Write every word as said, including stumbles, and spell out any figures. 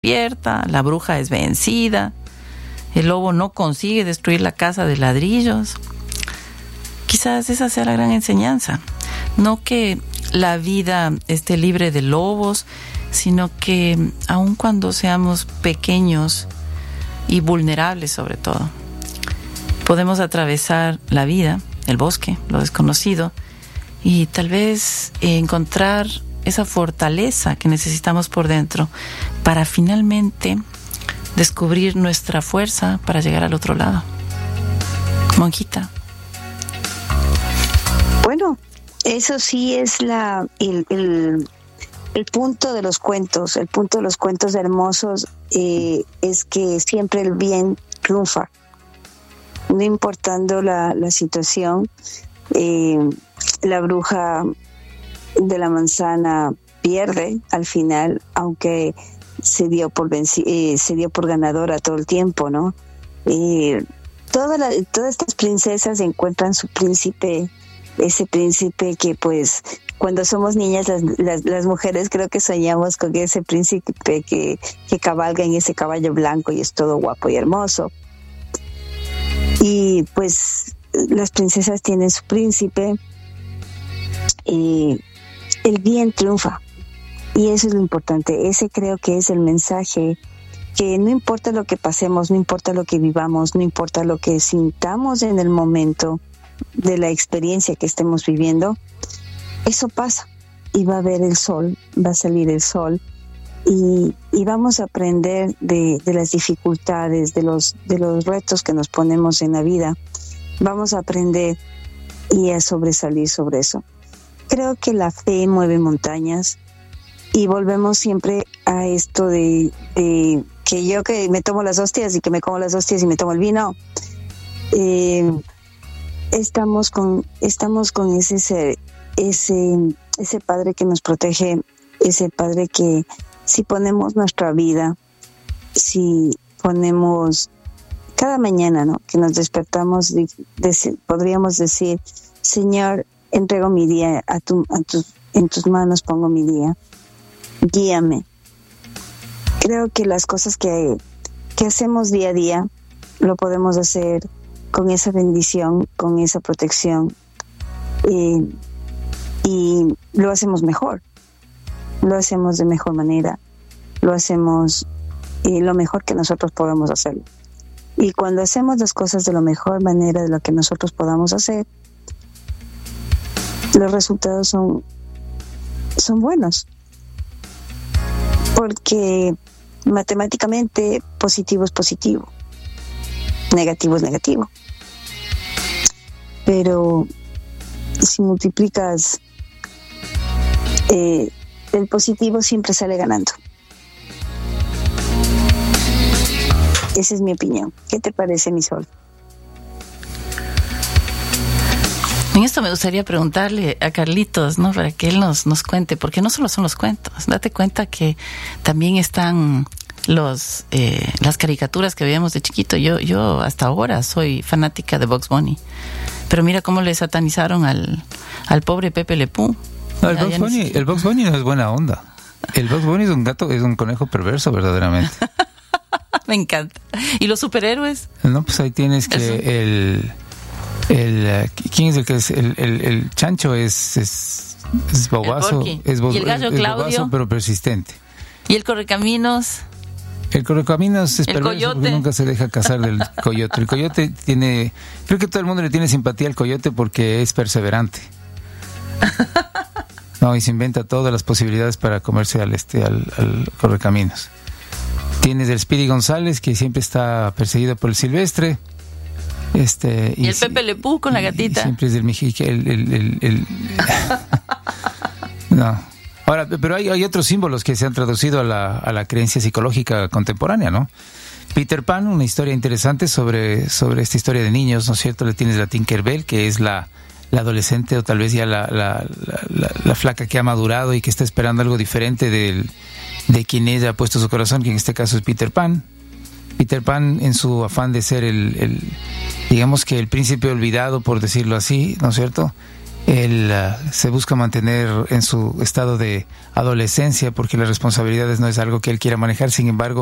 despierta, la bruja es vencida, el lobo no consigue destruir la casa de ladrillos. Quizás esa sea la gran enseñanza. No que la vida esté libre de lobos, sino que aun cuando seamos pequeños y vulnerables sobre todo, podemos atravesar la vida, el bosque, lo desconocido, y tal vez encontrar esa fortaleza que necesitamos por dentro para finalmente descubrir nuestra fuerza para llegar al otro lado. Monjita. Bueno, eso sí es la el, el, el punto de los cuentos. El punto de los cuentos hermosos eh, es que siempre el bien triunfa. No importando la, la situación, eh, la bruja de la manzana pierde al final, aunque se dio por venci- eh, se dio por ganadora todo el tiempo, ¿no? Eh, toda la, todas estas princesas encuentran su príncipe, ese príncipe que pues cuando somos niñas las, las, las mujeres creo que soñamos con ese príncipe que, que cabalga en ese caballo blanco y es todo guapo y hermoso. Y pues las princesas tienen su príncipe y el bien triunfa. Y eso es lo importante. Ese creo que es el mensaje, que no importa lo que pasemos, no importa lo que vivamos, no importa lo que sintamos en el momento de la experiencia que estemos viviendo, eso pasa y va a ver el sol, va a salir el sol y, y vamos a aprender de, de las dificultades, de los, de los retos que nos ponemos en la vida. Vamos a aprender y a sobresalir sobre eso. Creo que la fe mueve montañas y volvemos siempre a esto de, de que yo que me tomo las hostias y que me como las hostias y me tomo el vino. Eh, estamos con estamos con ese ser, ese ese padre que nos protege, ese padre que si ponemos nuestra vida, si ponemos cada mañana, ¿no? Que nos despertamos, de, de, podríamos decir, Señor, entrego mi día a tu, a tus, en tus manos pongo mi día, guíame. Creo que las cosas que, que hacemos día a día lo podemos hacer con esa bendición, con esa protección, eh, y lo hacemos mejor, lo hacemos de mejor manera, lo hacemos eh, lo mejor que nosotros podemos hacerlo. Y cuando hacemos las cosas de la mejor manera de lo que nosotros podamos hacer, los resultados son, son buenos. Porque matemáticamente positivo es positivo, negativo es negativo. Pero si multiplicas, eh, el positivo siempre sale ganando. Esa es mi opinión. ¿Qué te parece, mi sol? En esto me gustaría preguntarle a Carlitos, ¿no? Para que él nos, nos cuente, porque no solo son los cuentos. Date cuenta que también están los eh, las caricaturas que veíamos de chiquito. Yo yo hasta ahora soy fanática de Bugs Bunny. Pero mira cómo le satanizaron al, al pobre Pepe Le Pew. No, el, Bugs Bunny, siquiera... el Bugs Bunny no es buena onda. El Bugs Bunny es un gato, es un conejo perverso, verdaderamente. Me encanta. ¿Y los superhéroes? No, pues ahí tienes que el... el ¿quién es el que es? El, el, el chancho es, es, es bobazo. Es bo, y el gallo es, es Claudio. Bobazo, pero persistente. ¿Y el correcaminos? El correcaminos es el perverso coyote. Porque nunca se deja cazar del coyote. El coyote tiene... Creo que todo el mundo le tiene simpatía al coyote porque es perseverante. No, y se inventa todas las posibilidades para comerse al, este, al, al correcaminos. Tienes el Speedy González, que siempre está perseguido por el Silvestre. Este, y, y el Pepe Le Pew con la gatita. Siempre es del Mijique. El, el, el, el... No. Ahora, pero hay, hay otros símbolos que se han traducido a la, a la creencia psicológica contemporánea, ¿no? Peter Pan, una historia interesante sobre, sobre esta historia de niños, ¿no es cierto? Le tienes la Tinkerbell, que es la, la adolescente o tal vez ya la, la, la, la, la flaca que ha madurado y que está esperando algo diferente del, de quien ella ha puesto su corazón, que en este caso es Peter Pan. Peter Pan, en su afán de ser el, el digamos que el príncipe olvidado, por decirlo así, ¿no es cierto? él uh, se busca mantener en su estado de adolescencia porque las responsabilidades no es algo que él quiera manejar. Sin embargo,